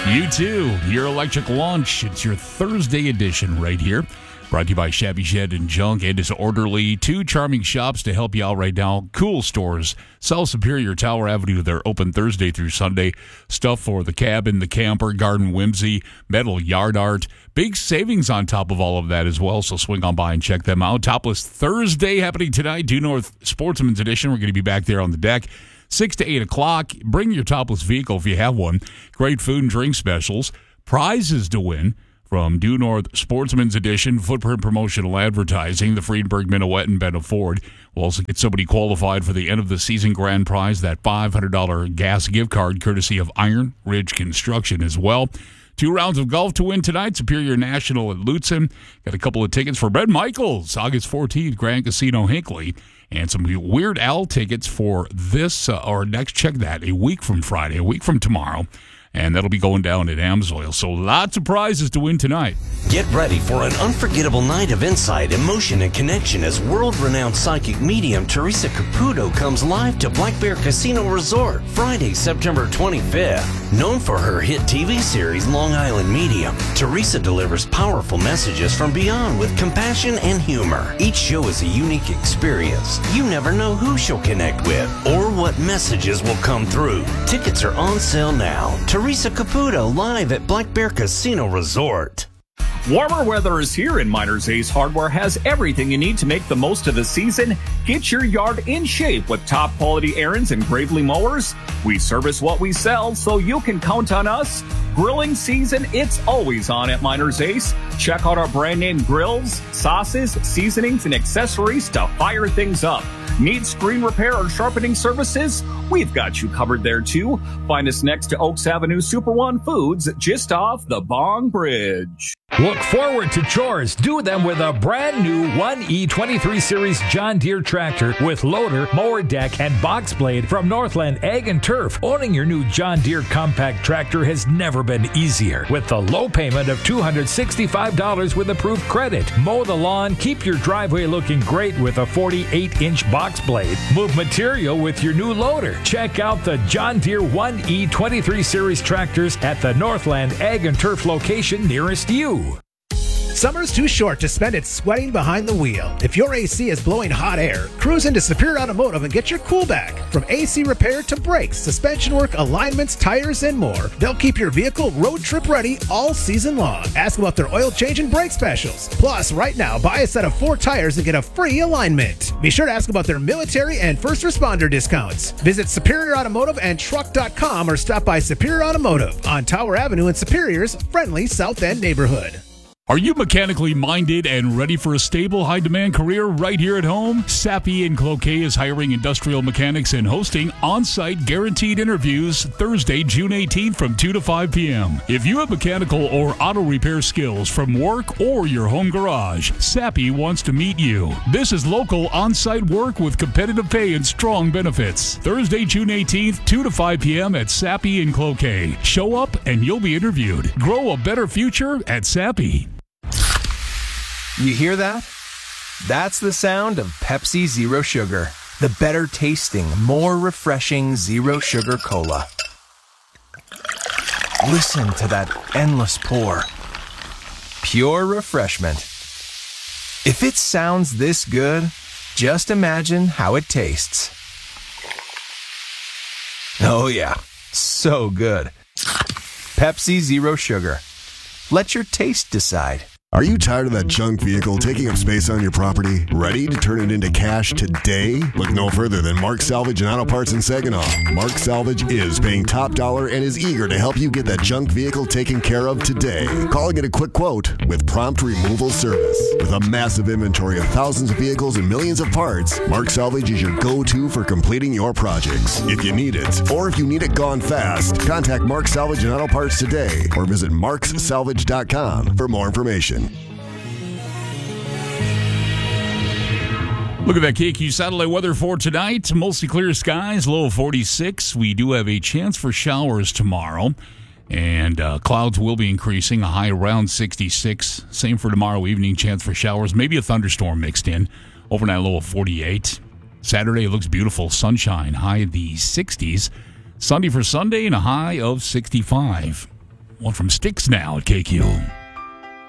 You too. Your electric lunch. It's your Thursday edition right here. Brought to you by Shabby Shed and Junk and Disorderly. Two charming shops to help you out right now. Cool Stores. South Superior, Tower Avenue. They're open Thursday through Sunday. Stuff for the cabin, the camper, garden whimsy, metal yard art. Big savings on top of all of that as well, so swing on by and check them out. Topless Thursday happening tonight. Due North Sportsman's Edition. We're going to be back there on the deck. 6 to 8 o'clock. Bring your topless vehicle if you have one. Great food and drink specials. Prizes to win from Due North Sportsman's Edition. Footprint Promotional Advertising. The Friedberg Minuet and Benna Ford. We'll also get somebody qualified for the end of the season grand prize, that $500 gas gift card courtesy of Iron Ridge Construction as well. 2 rounds of golf to win tonight. Superior National at Lutsen. Got a couple of tickets for Brett Michaels, August 14th, Grand Casino Hinckley. And some Weird Al tickets for this or next, check that, a week from Friday, a week from tomorrow. And that'll be going down at Amsoil. So lots of prizes to win tonight. Get ready for an unforgettable night of insight, emotion, and connection as world-renowned psychic medium Teresa Caputo comes live to Black Bear Casino Resort Friday, September 25th. Known for her hit TV series Long Island Medium, Teresa delivers powerful messages from beyond with compassion and humor. Each show is a unique experience. You never know who she'll connect with or what messages will come through. Tickets are on sale now. Teresa Caputo live at Black Bear Casino Resort. Warmer weather is here, and Miners Ace Hardware has everything you need to make the most of the season. Get your yard in shape with top quality Ariens and Gravely mowers. We service what we sell, so you can count on us. Grilling season, it's always on at Miners Ace. Check out our brand name grills, sauces, seasonings, and accessories to fire things up. Need screen repair or sharpening services? We've got you covered there too. Find us next to Oaks Avenue Super One Foods, just off the Bong Bridge. Look forward to chores. Do them with a brand new 1E23 Series John Deere tractor with loader, mower deck, and box blade from Northland Ag and Turf. Owning your new John Deere compact tractor has never been easier. With the low payment of $265 with approved credit. Mow the lawn, keep your driveway looking great with a 48-inch box blade. Move material with your new loader. Check out the John Deere 1E23 Series tractors at the Northland Ag and Turf location nearest you. Summer's too short to spend it sweating behind the wheel. If your AC is blowing hot air, cruise into Superior Automotive and get your cool back. From AC repair to brakes, suspension work, alignments, tires, and more, they'll keep your vehicle road trip ready all season long. Ask about their oil change and brake specials. Plus, right now, buy a set of 4 tires and get a free alignment. Be sure to ask about their military and first responder discounts. Visit Superior Automotive and Truck.com or stop by Superior Automotive on Tower Avenue in Superior's friendly South End neighborhood. Are you mechanically minded and ready for a stable, high-demand career right here at home? Sappi & Cloquet is hiring industrial mechanics and hosting on-site guaranteed interviews Thursday, June 18th from 2 to 5 p.m. If you have mechanical or auto repair skills from work or your home garage, Sappi wants to meet you. This is local on-site work with competitive pay and strong benefits. Thursday, June 18th, 2 to 5 p.m. at Sappi & Cloquet. Show up and you'll be interviewed. Grow a better future at Sappi. You hear that? That's the sound of Pepsi Zero Sugar, the better tasting, more refreshing zero sugar cola. Listen to that endless pour. Pure refreshment. If it sounds this good, just imagine how it tastes. Oh yeah, so good. Pepsi Zero Sugar. Let your taste decide. Are you tired of that junk vehicle taking up space on your property? Ready to turn it into cash today? Look no further than Mark Salvage and Auto Parts in Saginaw. Mark Salvage is paying top dollar and is eager to help you get that junk vehicle taken care of today. Call and get a quick quote with prompt removal service. With a massive inventory of thousands of vehicles and millions of parts, Mark Salvage is your go-to for completing your projects. If you need it, or if you need it gone fast, contact Mark Salvage and Auto Parts today or visit markssalvage.com for more information. Look at that KQ satellite weather for tonight. Mostly clear skies, low of 46. We do have a chance for showers tomorrow. And clouds will be increasing, a high around 66. Same for tomorrow evening, chance for showers. Maybe a thunderstorm mixed in. Overnight low of 48. Saturday looks beautiful. Sunshine, high of the 60s. Sunday for Sunday and a high of 65. One from Styx now at KQ.